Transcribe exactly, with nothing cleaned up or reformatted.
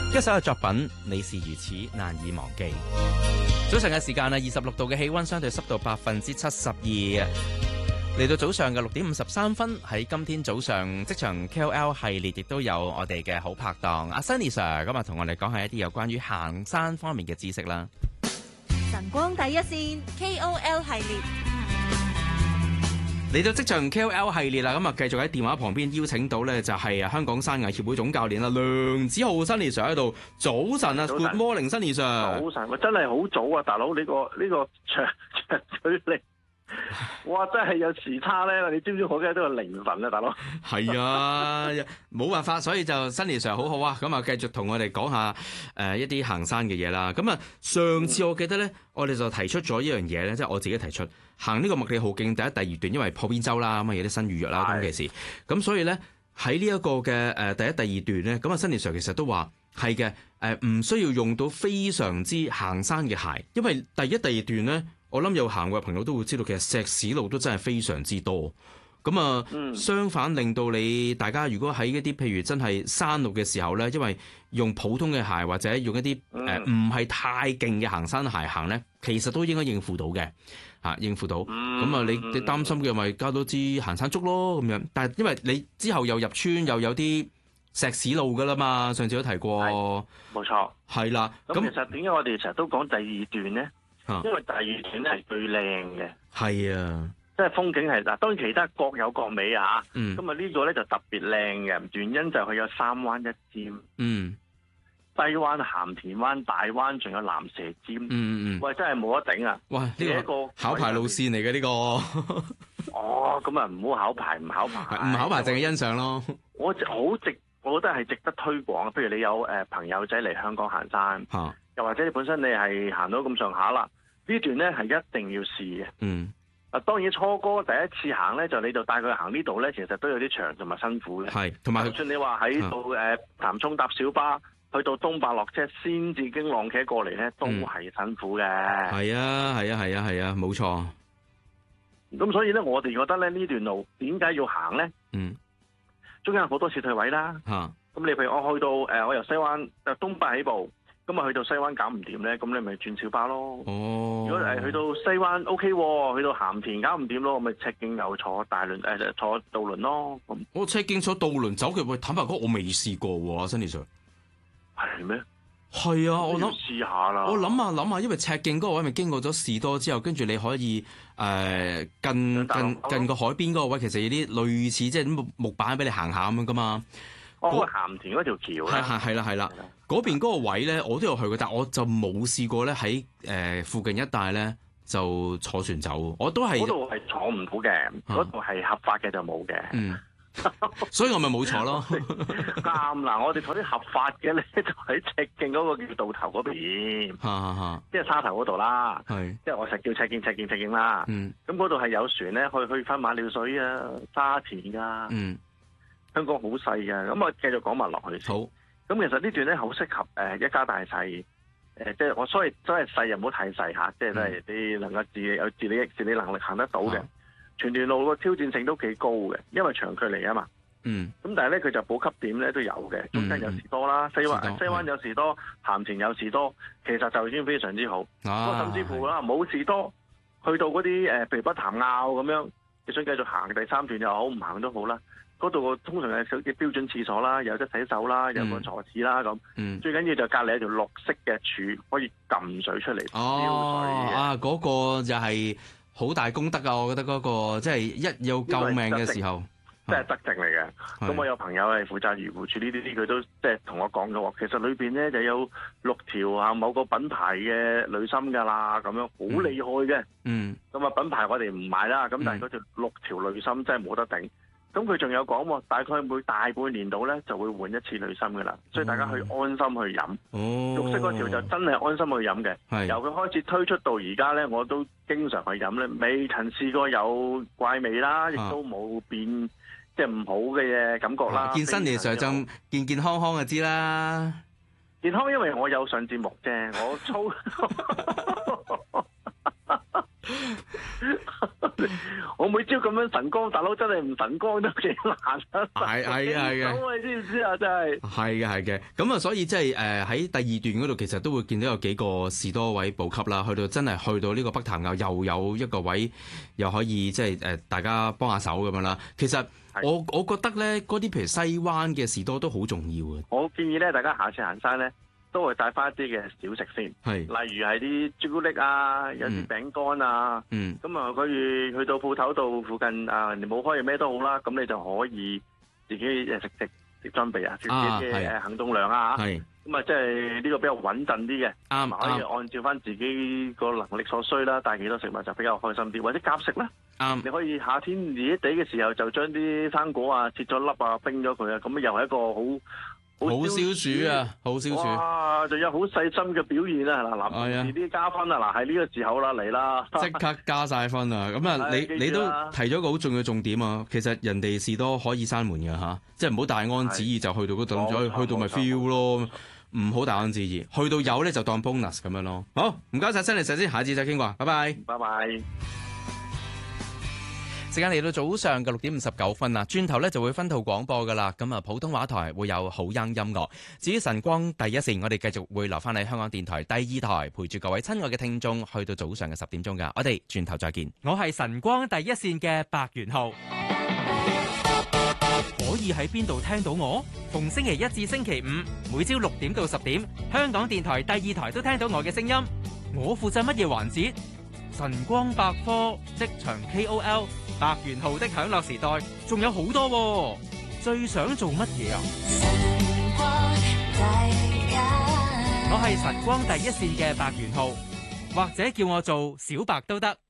一首嘅作品，你是如此難以忘記。早上嘅時間啊，二十六度嘅氣溫，相對濕度百分之七十二。嚟到早上嘅六點五十三分，喺今天早上職場 K O L 系列，亦都有我哋嘅好拍檔阿 Sunny Sir，今日同我哋講下一啲有關於行山方面嘅知識啦。 晨光第一線 K O L 系列。 嚟到職場 K O L 系列啦，咁啊繼續喺電話旁邊邀請到咧，就係香港山藝協會總教練啦，梁子浩 Sunny Sir 喺度。早晨啊 ，Good morning Sunny Sir。 早晨，我真係好早啊，大佬呢、呢個呢、呢個長長距離，哇真係有時差咧，你知唔知我而家都係凌晨啊，大佬。 係啊，冇辦法，所以就 Sunny Sir 好好啊，咁啊繼續同我哋講下誒、呃、一啲行山嘅嘢啦。咁啊上次我記得咧，嗯、我哋就提出咗一樣嘢咧，即、就、係、是、我自己提出。行呢個麥理浩徑第一、第二段，因為破邊洲啦，咁啊有啲新預約啦，當其時，咁所以咧喺呢一個嘅誒第一、第二段咧，咁啊 Sunny Sir其實都話係嘅，誒唔需要用到非常之行山嘅鞋，因為第一、第二段咧，我諗有行過嘅朋友都會知道，其實石屎路都真係非常之多。咁啊，嗯、相反令到你大家如果喺一啲譬如真係山路嘅時候咧，因為用普通嘅鞋或者用一啲誒唔係太勁嘅行山鞋行咧，其實都應該應付到嘅。嚇、啊、應付到，咁啊、嗯、你你擔心嘅咪加多支行山竹咯咁樣，但係因為你之後又入村又有啲石屎路噶啦嘛，上次都提過， 冇錯， 係啦。咁其實點解我哋成日都講第二段咧？ 啊、 因為第二段係最靚嘅， 係啊， 即係風景係嗱，當然其他各有各美啊。 嗯， 咁啊呢個咧就特別靚嘅，原因就係佢有三灣一尖。 嗯。 西灣、鹹田灣、大灣，仲有藍蛇尖。嗯嗯嗯。喂，真係冇得頂啊！ 哇，呢、這個考牌路線嚟嘅呢個。 哦，咁啊，唔好考牌，唔考牌。 唔考牌，淨係欣賞咯。 我好值，我覺得係值得推廣。譬如你有誒朋友仔嚟香港行山，啊、又或者你本身你係行到咁上下啦，呢段咧係一定要試嘅。嗯。啊，當然初哥第一次行咧，就你就帶佢行呢度咧，其實都有啲長同埋辛苦嘅。係，同埋就算你話喺度誒潭涌搭小巴。去到東伯落車先至經浪茄過嚟咧，都係辛苦嘅。係、嗯、啊，係啊，係啊，係啊，冇錯。咁所以咧，我哋覺得咧呢段路點解要行咧？嗯，中間有好多撤退位啦。嚇、啊，咁你譬如我去到誒、呃，我由西灣誒東伯起步，咁啊去到西灣搞唔掂咧，咁你咪轉小巴咯。哦。如果誒去到西灣 O K，去到鹹田搞唔掂咯，咪赤徑又坐大輪誒、呃、坐渡輪咯。咁我赤徑坐渡輪走嘅，喂，坦白講，我未試過喎，Sunny Sir。 係咩？ 係啊，我諗試下啦。 我諗下諗下，因為赤徑嗰個位咪經過咗士多之後，跟住你可以誒、呃、近近近個海邊嗰個位，其實有啲類似即係木木板俾你行下咁樣噶嘛。 哦，嗰個鹹田嗰條橋咧。係係係啦係啦，嗰邊嗰個位咧，我都有去過，但我就冇試過咧喺誒附近一帶咧就坐船走。我都係嗰度係坐唔到嘅，嗰度係合法嘅就冇嘅。嗯。 所以我咪冇坐咯。 啱啦，我哋坐啲合法嘅咧，就喺赤徑嗰個叫渡頭嗰邊，即係沙頭嗰度啦。係，即係我成日叫赤徑、赤徑、赤徑啦。嗯，咁嗰度係有船咧，去去翻馬料水啊、沙田噶。嗯，香港好細噶。咁我繼續講埋落去先。好，咁其實呢段咧好適合誒一家大細，誒即係我所謂真係細又唔好太細吓，即係都係你能夠自有自理自理能力行得到嘅。全段路個挑戰性都幾高嘅，因為長距離啊嘛。嗯。咁但係咧，佢就補給點咧都有嘅，中間有士多啦，西灣西灣有士多，鹹田有士多，其實就已經非常之好。啊。甚至乎啦，冇士多，去到嗰啲誒，譬如北潭坳咁樣，你想繼續行第三段又好，唔行都好啦。嗰度通常係小嘅標準廁所啦，有得洗手啦，有個坐廁啦咁。嗯。最緊要就隔離一條綠色嘅柱，可以撳水出嚟。 哦。啊，嗰個就係。好大功德啊！我覺得嗰、那個即係一有救命嘅時候， 即係德政嚟嘅。咁是我有朋友係負責漁護署呢啲，佢都即係同我講嘅話，其實裏邊咧就有六條啊某個品牌嘅濾芯㗎啦，咁樣好厲害嘅。嗯。咁啊品牌我哋唔買啦，咁但係嗰條六條濾芯真係冇得頂。咁佢仲有講喎，大概每大半年度咧就會換一次濾芯嘅啦，所以大家去安心去飲。哦，綠色嗰條就真係安心去飲嘅。係是由佢開始推出到而家咧，我都經常去飲咧，未曾試過有怪味啦，亦都冇變即係唔好嘅感覺啦。 健身嚟上就健健康康就知啦。 健康因為我有上節目啫，我操。 我每朝咁樣晨光，大佬真係唔晨光都幾難啊！ 係係啊係嘅， 你知唔知啊？真係係嘅係嘅。咁啊，所以即係誒喺第二段嗰度，其實都會見到有幾個士多位補給啦，去到真係去到呢個北潭坳又有一個位，又可以即係誒大家幫下手咁樣啦。其實我我覺得咧，嗰啲譬如西灣嘅士多都好重要嘅。 我建議咧，大家下次行山咧，都會帶翻一啲嘅小食先，係，例如係啲朱古力啊，有啲餅乾啊，嗯，咁啊，可以去到鋪頭度附近啊，人哋冇開嘢咩都好啦，咁你就可以自己誒食食食裝備啊，自己嘅誒行動糧啊，係，咁啊，即係呢個比較穩陣啲嘅，啱，可以按照翻自己個能力所需啦，帶幾多食物就比較開心啲，或者夾食啦。啱，你可以夏天熱地嘅時候就將啲生果啊切咗粒啊冰咗佢啊，咁又係一個好好消暑啊，好消暑。 哇，仲有好細心嘅表現啊！嗱，嗱，呢啲加分啊！嗱，係呢個時候啦，嚟啦， 即刻加晒分啊！咁啊，你你都提咗個好重要重點啊！其實人哋士多可以閂門嘅嚇，即係唔好大安旨意就去到嗰度，咁去到咪 feel 咯，唔好大安旨意，去到有咧就當 bonus 咁樣咯。好，唔該晒，Stanley Sir先，下次再傾過，拜拜， 拜拜。 時間嚟到早上嘅六點五十九分啦，轉頭咧就會分套廣播噶啦。咁啊，普通話台會有好音音樂。至於晨光第一線，我哋繼續會留翻喺香港電台第二台，陪住各位親愛嘅聽眾，去到早上嘅十點鐘噶。我哋轉頭再見。我係晨光第一線嘅白元浩，可以喺邊度聽到我？逢星期一至星期五，每朝六點到十點，香港電台第二台都聽到我嘅聲音。我負責乜嘢環節？晨光百科、職場 K O L、白元浩的享樂時代，仲有好多喎。最想做乜嘢啊？我係晨光第一線嘅白元浩，或者叫我做小白都得。